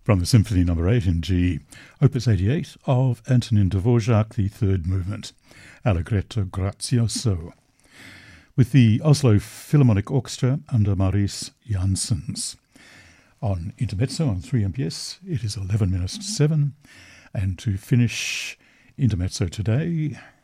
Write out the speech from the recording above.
From the Symphony No. 8 in G, Opus 88 of Antonin Dvorak, the third movement, Allegretto Grazioso, with the Oslo Philharmonic Orchestra under Maurice Janssens. On Intermezzo on 3MPS, it is 11 minutes to 7, and to finish Intermezzo today,